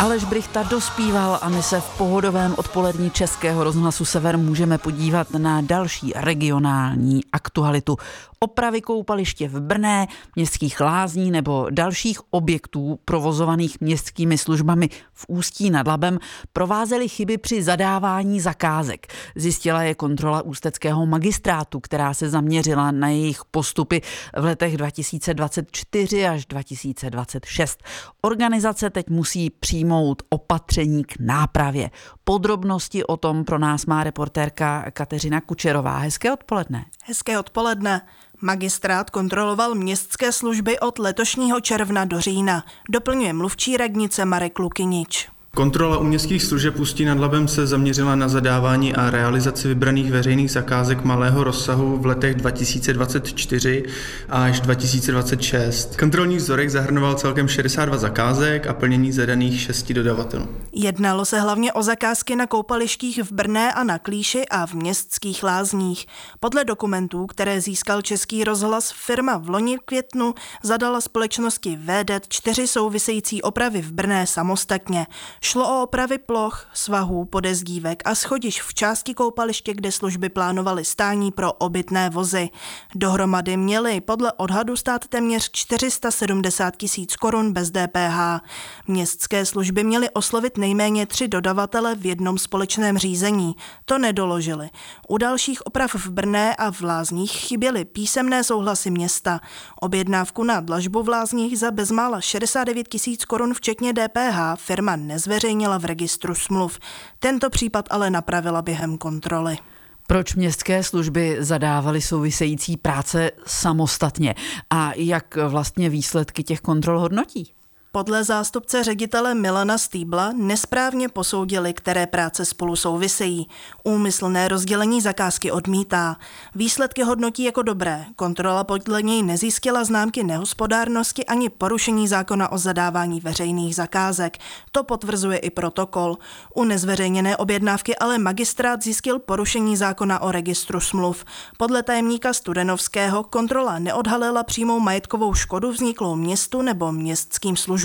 Aleš Brychta dospíval a my se v pohodovém odpolední Českého rozhlasu Sever můžeme podívat na další regionální aktualitu. Opravy koupaliště v Brné, městských lázní nebo dalších objektů provozovaných městskými službami v Ústí nad Labem provázely chyby při zadávání zakázek. Zjistila je kontrola ústeckého magistrátu, která se zaměřila na jejich postupy v letech 2024 až 2026. Organizace teď musí přijmout opatření k nápravě. Podrobnosti o tom pro nás má reportérka Kateřina Kučerová. Hezké odpoledne. Hezké odpoledne. Magistrát kontroloval městské služby od letošního června do října, doplňuje mluvčí radnice Marek Lukynič. Kontrola u městských služeb Ústí nad Labem se zaměřila na zadávání a realizaci vybraných veřejných zakázek malého rozsahu v letech 2024 až 2026. Kontrolní vzorek zahrnoval celkem 62 zakázek a plnění zadaných 6 dodavatelů. Jednalo se hlavně o zakázky na koupalištích v Brné a na Klíši a v městských lázních. Podle dokumentů, které získal Český rozhlas, firma v loni květnu zadala společnosti VDET 4 související opravy v Brné samostatně. Šlo o opravy ploch, svahů, podezdívek a schodišť v části koupaliště, kde služby plánovaly stání pro obytné vozy. Dohromady měly podle odhadu stát téměř 470 000 korun bez DPH. Městské služby měly oslovit nejméně 3 dodavatele v jednom společném řízení. To nedoložili. U dalších oprav v Brné a v Lázních chyběly písemné souhlasy města. Objednávku na dlažbu v Lázních za bezmála 69 000 korun včetně DPH firma nezveřejnila v registru smluv. Tento případ ale napravila během kontroly. Proč městské služby zadávaly související práce samostatně a jak vlastně výsledky těch kontrol hodnotí? Podle zástupce ředitele Milana Stýbla nesprávně posoudili, které práce spolu souvisejí. Úmyslné rozdělení zakázky odmítá. Výsledky hodnotí jako dobré. Kontrola podle něj nezjistila známky nehospodárnosti ani porušení zákona o zadávání veřejných zakázek. To potvrzuje i protokol. U nezveřejněné objednávky ale magistrát zjistil porušení zákona o registru smluv. Podle tajemníka Studenovského kontrola neodhalila přímou majetkovou škodu vzniklou městu nebo městským službám.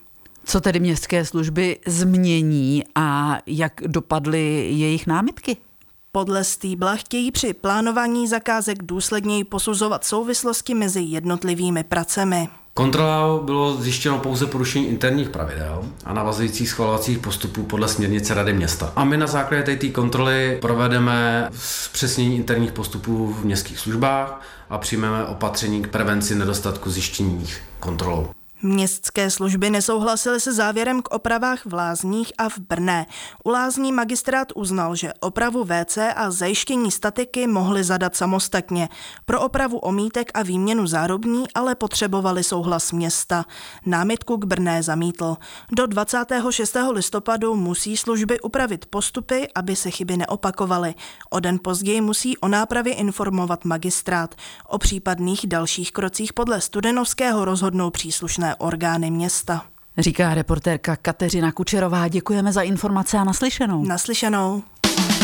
Co tedy městské služby změní a jak dopadly jejich námitky? Podle Stýbla chtějí při plánování zakázek důsledněji posuzovat souvislosti mezi jednotlivými pracemi. Kontrolou bylo zjištěno pouze porušení interních pravidel a navazujících schvalovacích postupů podle směrnice Rady města. A my na základě té kontroly provedeme zpřesnění interních postupů v městských službách a přijmeme opatření k prevenci nedostatku zjištěných kontrolou. Městské služby nesouhlasily se závěrem k opravách v Lázních a v Brné. U Lázní magistrát uznal, že opravu WC a zajištění statiky mohli zadat samostatně. Pro opravu omítek a výměnu zárubní ale potřebovali souhlas města. Námitku k Brné zamítl. Do 26. listopadu musí služby upravit postupy, aby se chyby neopakovaly. O den později musí o nápravě informovat magistrát. O případných dalších krocích podle Studenovského rozhodnou příslušné orgány města. Říká reportérka Kateřina Kučerová. Děkujeme za informace a naslyšenou. Naslyšenou.